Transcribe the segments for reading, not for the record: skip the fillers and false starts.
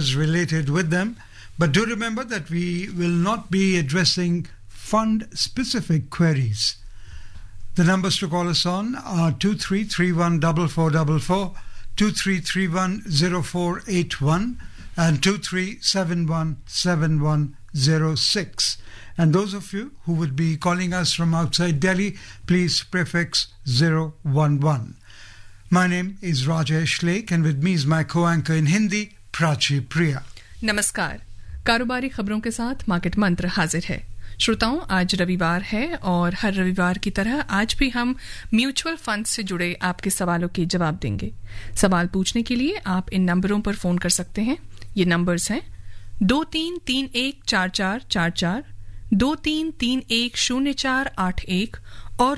matters related with them. But do remember that we will not be addressing fund-specific queries. The numbers to call us on are 23314444, 23310481 and 23717106. And those of you who would be calling us from outside Delhi, please prefix 011. My name is Rajesh Lake and with me is my co-anchor in Hindi, Prachi Priya. नमस्कार. कारोबारी खबरों के साथ market मंत्र हाजिर है. श्रोताओं, आज रविवार है और हर रविवार की तरह आज भी हम म्यूचुअल फंड से जुड़े आपके सवालों के जवाब देंगे. सवाल पूछने के लिए आप इन नंबरों पर फोन कर सकते हैं. ये नंबर्स हैं 23314444, 23310481 और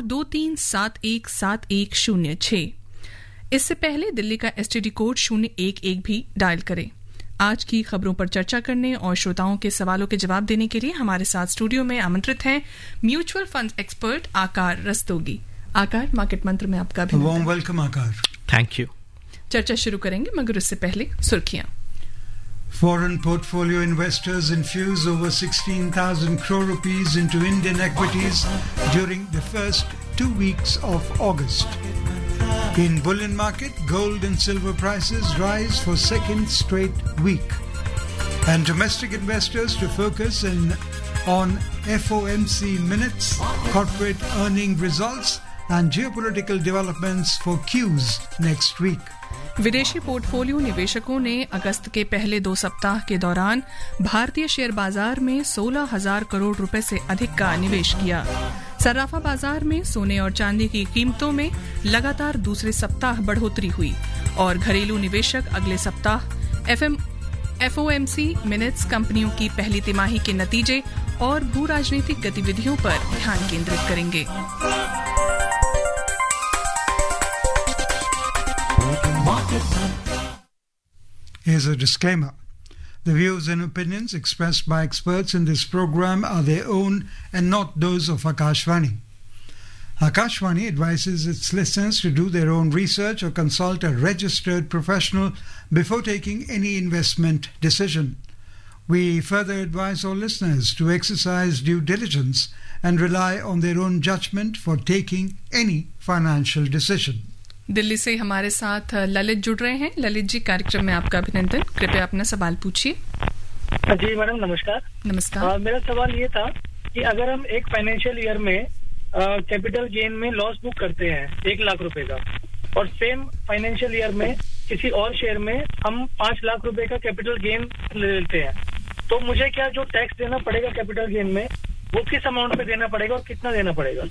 23717106. इससे पहले दिल्ली का एसटीडी कोड 011 भी डायल करें. आज की खबरों पर चर्चा करने और श्रोताओं के सवालों के जवाब देने के लिए हमारे साथ स्टूडियो में आमंत्रित हैं म्यूचुअल फंड एक्सपर्ट आकार रस्तोगी. आकार, मार्केट मंत्र में आपका भी वेलकम आकार. Thank you. चर्चा शुरू करेंगे मगर उससे पहले सुर्खियां. Foreign portfolio investors infused over 16,000 crore rupees into Indian equities during the first 2 weeks of August. In bullion market, gold and silver prices rise for second straight week. And domestic investors to focus on FOMC minutes, corporate earning results and geopolitical developments for Qs next week. विदेशी portfolio निवेशकों ने अगस्त के पहले 2 सप्ताह के दौरान भारतीय share बाजार में 16,000 करोड़ रुपए से अधिक का निवेश किया. सर्राफा बाजार में सोने और चांदी की कीमतों में लगातार दूसरे सप्ताह बढ़ोतरी हुई और घरेलू निवेशक अगले सप्ताह FOMC मिनट्स, कंपनियों की पहली तिमाही के नतीजे और भू राजनीतिक गतिविधियों पर ध्यान केंद्रित करेंगे. Here's a disclaimer. The views and opinions expressed by experts in this program are their own and not those of Akashvani. Akashvani advises its listeners to do their own research or consult a registered professional before taking any investment decision. We further advise all listeners to exercise due diligence and rely on their own judgment for taking any financial decision. Delhi से हमारे साथ ललित जुड़ रहे हैं. ललित जी, कार्यक्रम में आपका अभिनंदन. कृपया अपना सवाल पूछिए. जी मैडम, नमस्कार. नमस्कार. मेरा सवाल ये था कि अगर हम एक फाइनेंशियल ईयर में कैपिटल गेन में लॉस बुक करते हैं 1 लाख रुपए का और सेम फाइनेंशियल ईयर में किसी और शेयर में हम 5 लाख रुपए का कैपिटल गेन ले लेते हैं, तो मुझे क्या जो टैक्स देना पड़ेगा कैपिटल गेन में वो किस अमाउंट पे देना पड़ेगा और कितना देना पड़ेगा?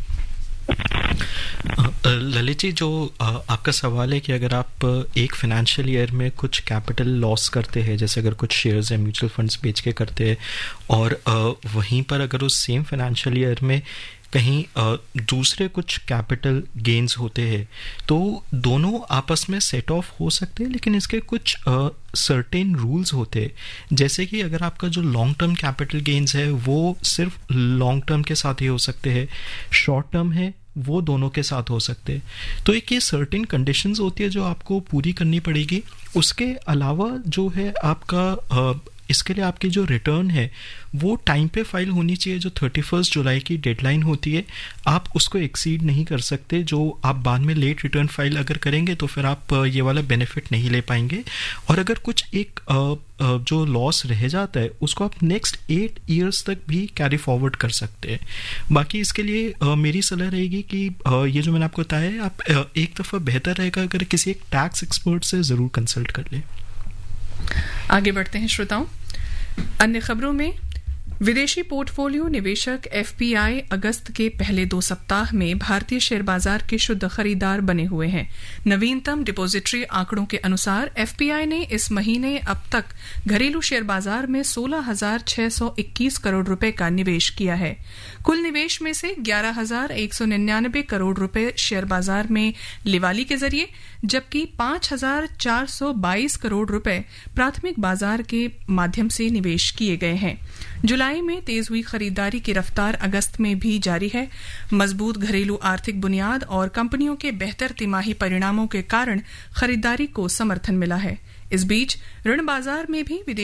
ललित जी, जो आपका सवाल है कि अगर आप एक फाइनेंशियल ईयर में कुछ कैपिटल लॉस करते हैं, जैसे अगर कुछ शेयर्स या म्यूचुअल फंड्स बेच के करते हैं और वहीं पर अगर उस सेम फाइनेंशियल ईयर में कहीं दूसरे कुछ कैपिटल गेन्स होते हैं, तो दोनों आपस में सेट ऑफ हो सकते हैं, लेकिन इसके कुछ सर्टेन रूल्स होते हैं. जैसे कि अगर आपका जो लॉन्ग टर्म कैपिटल गेन्स है वो सिर्फ लॉन्ग टर्म के साथ ही हो सकते हैं, शॉर्ट टर्म है वो दोनों के साथ हो सकते हैं. तो एक ये सर्टेन कंडीशंस होती है जो आपको पूरी करनी पड़ेगी. उसके अलावा जो है आपका इसके लिए आपकी जो रिटर्न है वो टाइम पे फाइल होनी चाहिए. जो 31 जुलाई की डेडलाइन होती है आप उसको एक्सीड नहीं कर सकते. जो आप बाद में लेट रिटर्न फाइल अगर करेंगे तो फिर आप ये वाला बेनिफिट नहीं ले पाएंगे. और अगर कुछ एक जो लॉस रह जाता है उसको आप नेक्स्ट 8 ईयर्स तक भी कैरी फॉरवर्ड कर सकते हैं. बाकी इसके लिए मेरी सलाह रहेगी कि ये जो मैंने आपको बताया है, आप एक दफ़ा बेहतर रहेगा अगर किसी एक टैक्स एक्सपर्ट से ज़रूर कंसल्ट कर लें. आगे बढ़ते हैं श्रोताओं. अन्य खबरों में विदेशी पोर्टफोलियो निवेशक एफपीआई अगस्त के पहले 2 सप्ताह में भारतीय शेयर बाजार के शुद्ध खरीदार बने हुए हैं. नवीनतम डिपॉजिटरी आंकड़ों के अनुसार एफपीआई ने इस महीने अब तक घरेलू शेयर बाजार में 16,621 करोड़ रुपए का निवेश किया है. कुल निवेश में से 11,199 करोड़ रुपए शेयर बाजार में लिवाली के जरिए, जबकि 5,422 करोड़ रुपए प्राथमिक बाजार के माध्यम से निवेश किए गए हैं. जुलाई में तेज हुई खरीदारी की रफ्तार अगस्त में भी जारी है. मजबूत घरेलू आर्थिक बुनियाद और कंपनियों के बेहतर तिमाही परिणामों के कारण खरीदारी को समर्थन मिला है. इस बीच ऋण बाजार में भी